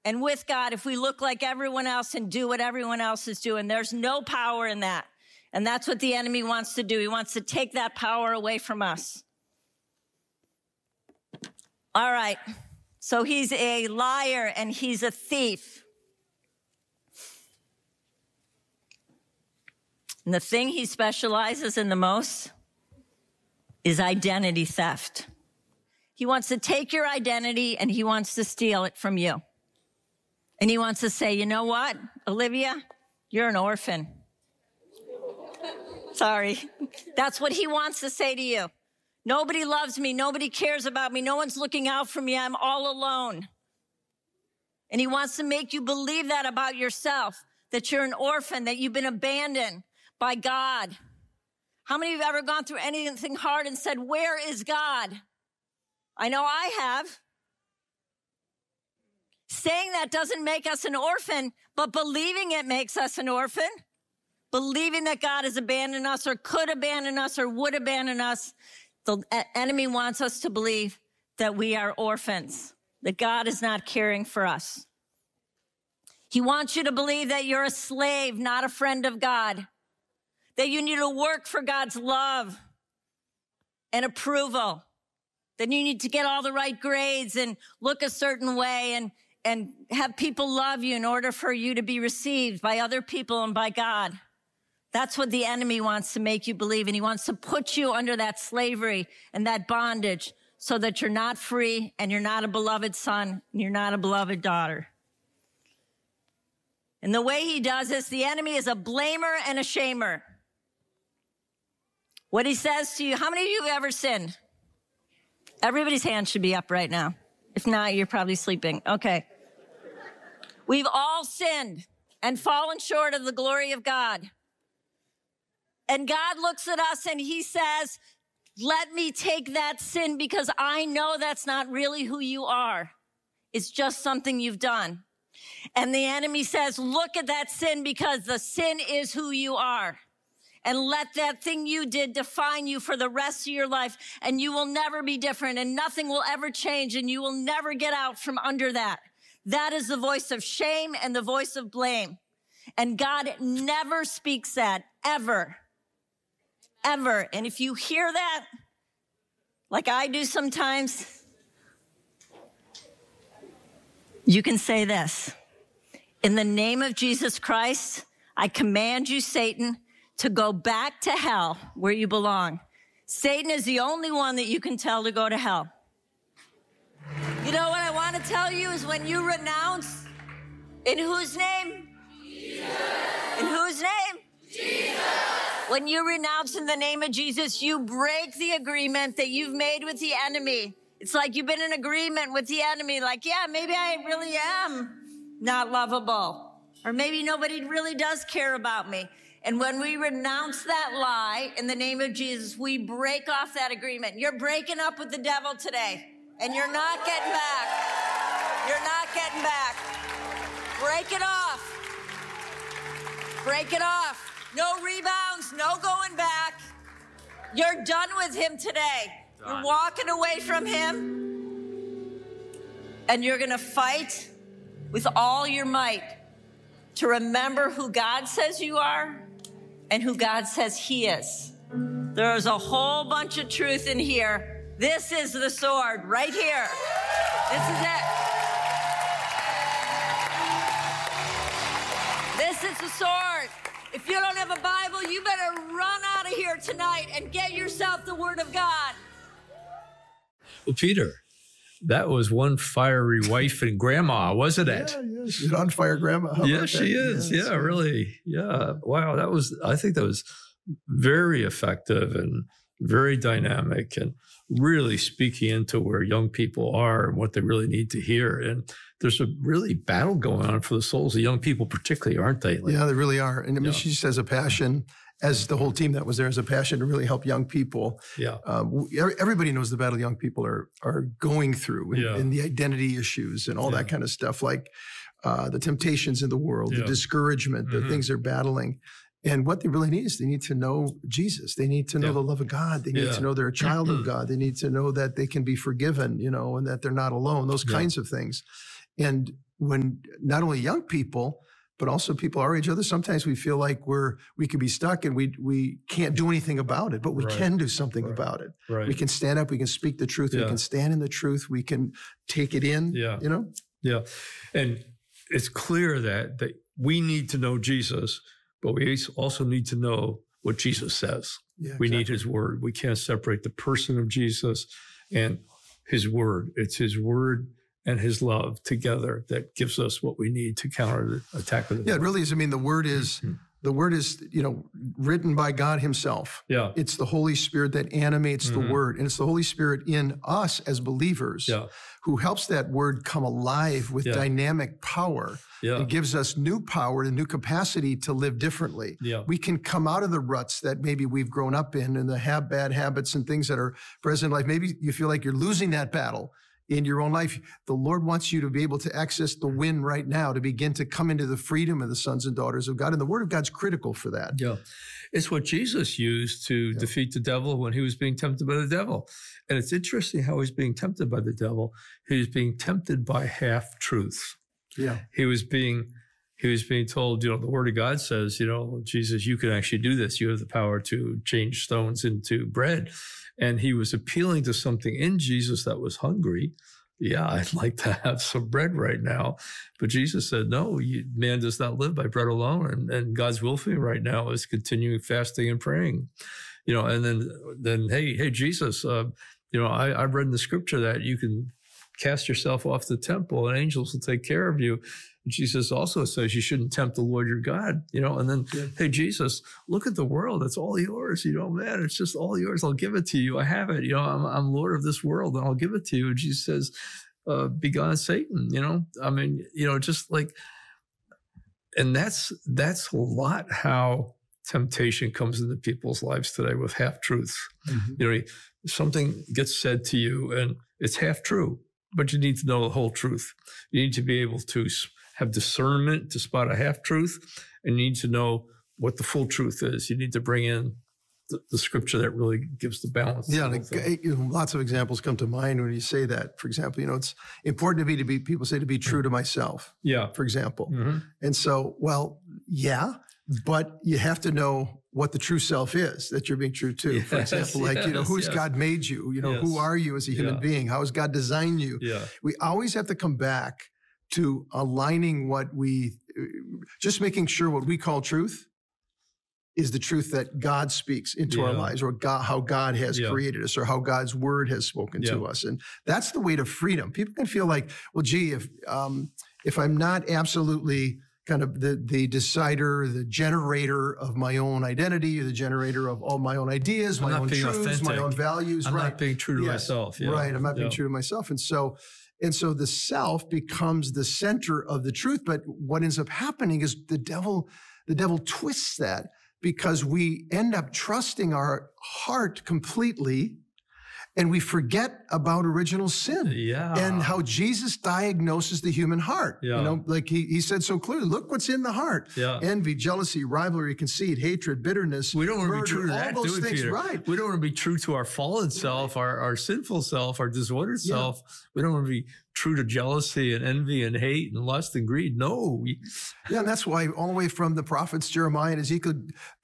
and with God if we look like everyone else and do what everyone else is doing. There's no power in that. And that's what the enemy wants to do. He wants to take that power away from us. All right. So he's a liar and he's a thief. And the thing he specializes in the most is identity theft. He wants to take your identity and he wants to steal it from you. And he wants to say, you know what, Olivia, you're an orphan. Sorry. That's what he wants to say to you. Nobody loves me. Nobody cares about me. No one's looking out for me. I'm all alone. And he wants to make you believe that about yourself, that you're an orphan, that you've been abandoned by God. How many of you have ever gone through anything hard and said, where is God? I know I have. Saying that doesn't make us an orphan, but believing it makes us an orphan. Believing that God has abandoned us or could abandon us or would abandon us. The enemy wants us to believe that we are orphans, that God is not caring for us. He wants you to believe that you're a slave, not a friend of God, that you need to work for God's love and approval, that you need to get all the right grades and look a certain way and have people love you in order for you to be received by other people and by God. That's what the enemy wants to make you believe, and he wants to put you under that slavery and that bondage so that you're not free and you're not a beloved son and you're not a beloved daughter. And the way he does this, the enemy is a blamer and a shamer. What he says to you, how many of you have ever sinned? Everybody's hand should be up right now. If not, you're probably sleeping. Okay. We've all sinned and fallen short of the glory of God. And God looks at us and he says, let me take that sin because I know that's not really who you are. It's just something you've done. And the enemy says, look at that sin because the sin is who you are. And let that thing you did define you for the rest of your life. And you will never be different and nothing will ever change and you will never get out from under that. That is the voice of shame and the voice of blame. And God never speaks that, ever. Ever. And if you hear that, like I do sometimes, you can say this. In the name of Jesus Christ, I command you, Satan, to go back to hell where you belong. Satan is the only one that you can tell to go to hell. You know what I want to tell you is when you renounce, in whose name? Jesus. In whose name? Jesus. When you renounce in the name of Jesus, you break the agreement that you've made with the enemy. It's like you've been in agreement with the enemy, like, yeah, maybe I really am not lovable. Or maybe nobody really does care about me. And when we renounce that lie in the name of Jesus, we break off that agreement. You're breaking up with the devil today, and you're not getting back. You're not getting back. Break it off. Break it off. No rebounds, no going back. You're done with him today. You're walking away from him, and you're going to fight with all your might to remember who God says you are and who God says he is. There's a whole bunch of truth in here. This is the sword right here. This is it. This is the sword. If you don't have a Bible, you better run out of here tonight and get yourself the Word of God. Well, Peter, that was one fiery wife and grandma, wasn't it? Yeah, she's on fire grandma. Yeah, she is. Yeah, really. Yeah. Wow. I think that was very effective and very dynamic and really speaking into where young people are and what they really need to hear. And there's a really battle going on for the souls of young people, particularly, aren't they? Yeah, they really are. And I mean, she just has a passion, as the whole team that was there has a passion to really help young people. Yeah. Everybody knows the battle young people are going through and the identity issues and all that kind of stuff, like the temptations in the world, the discouragement, the things they're battling. And what they really need is they need to know Jesus. They need to know the love of God. They need to know they're a child of God. They need to know that they can be forgiven, and that they're not alone, those kinds of things. And when not only young people, but also people our age, others, sometimes we feel like we could be stuck and we can't do anything about it, but we can do something about it. Right. We can stand up, we can speak the truth, we can stand in the truth, we can take it in, you know? Yeah. And it's clear that we need to know Jesus, but we also need to know what Jesus says. Yeah, we need his word. We can't separate the person of Jesus and his word. It's his word and his love together that gives us what we need to counter the attack of the devil. It really is. I mean, the word is, written by God himself. Yeah. It's the Holy Spirit that animates the word. And it's the Holy Spirit in us as believers who helps that word come alive with dynamic power. It gives us new power and new capacity to live differently. We can come out of the ruts that maybe we've grown up in and the bad habits and things that are present in life. Maybe you feel like you're losing that battle in your own life. The Lord wants you to be able to access the win right now, to begin to come into the freedom of the sons and daughters of God. And the word of God's critical for that. Yeah. It's what Jesus used to defeat the devil when he was being tempted by the devil. And it's interesting how he's being tempted by the devil. He was being tempted by half-truths. Yeah. He was being told, the word of God says, Jesus, you can actually do this. You have the power to change stones into bread. And he was appealing to something in Jesus that was hungry. Yeah, I'd like to have some bread right now. But Jesus said, no, man does not live by bread alone. And God's will for me right now is continuing fasting and praying. And then hey, Jesus, I've read in the scripture that you can cast yourself off the temple and angels will take care of you. Jesus also says you shouldn't tempt the Lord your God, and then, hey, Jesus, look at the world. It's all yours, man. It's just all yours. I'll give it to you. I have it. I'm Lord of this world and I'll give it to you. And Jesus says, be gone, Satan, just like, and that's a lot how temptation comes into people's lives today with half-truths. Something gets said to you and it's half true, but you need to know the whole truth. You need to be able to have discernment to spot a half-truth, and you need to know what the full truth is. You need to bring in the scripture that really gives the balance. Yeah, lots of examples come to mind when you say that. For example, it's important to be people say to be true to myself. Yeah. For example. And so, but you have to know what the true self is that you're being true to. For example, who's God made you? Who are you as a human being? How has God designed you? We always have to come back to aligning just making sure what we call truth is the truth that God speaks into our lives, or how God has created us, or how God's word has spoken to us. And that's the way to freedom. People can feel like, well, gee, if I'm not absolutely kind of the decider, the generator of my own identity, or the generator of all my own ideas, my own truths, authentic. My own values. I'm not being true to myself. Right. I'm not being true to myself. And so the self becomes the center of the truth. But what ends up happening is the devil twists that, because we end up trusting our heart completely, and we forget about original sin and how Jesus diagnoses the human heart. Like he said so clearly, look what's in the heart. Envy, jealousy, rivalry, conceit, hatred, bitterness. We don't want to be true to that, do we, Peter? Right. We don't want to be true to our fallen self, our sinful self, our disordered self. We don't want to be true to jealousy and envy and hate and lust and greed. No. And that's why all the way from the prophets Jeremiah and Ezekiel,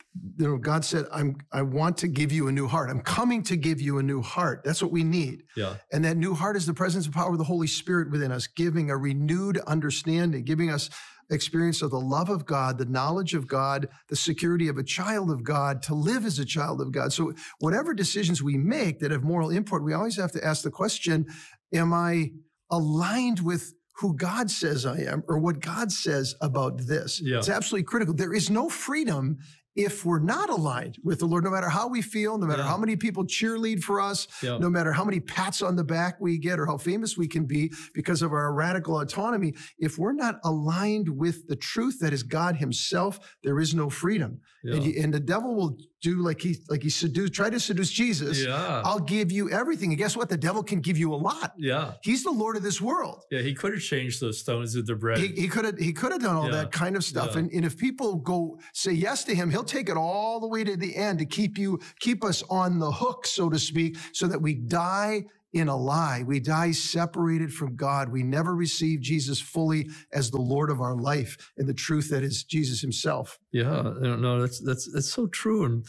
God said, I want to give you a new heart. I'm coming to give you a new heart. That's what we need. And that new heart is the presence and power of the Holy Spirit within us, giving a renewed understanding, giving us experience of the love of God, the knowledge of God, the security of a child of God, to live as a child of God. So whatever decisions we make that have moral import, we always have to ask the question, am I aligned with who God says I am, or what God says about this? It's absolutely critical. There is no freedom if we're not aligned with the Lord, no matter how we feel, no matter how many people cheerlead for us, no matter how many pats on the back we get or how famous we can be because of our radical autonomy, if we're not aligned with the truth that is God himself, there is no freedom. And the devil will do like he tried to seduce Jesus. I'll give you everything. And guess what? The devil can give you a lot. He's the Lord of this world. He could have changed those stones into bread. He could have done all that kind of stuff. And if people go say yes to him, he'll take it all the way to the end to keep us on the hook, so to speak, so that we die in a lie. We die separated from God. We never receive Jesus fully as the Lord of our life and the truth that is Jesus himself. Yeah, no, that's so true. And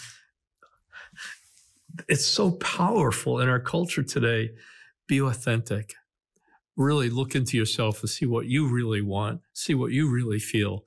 it's so powerful in our culture today. Be authentic. Really look into yourself and see what you really want, see what you really feel,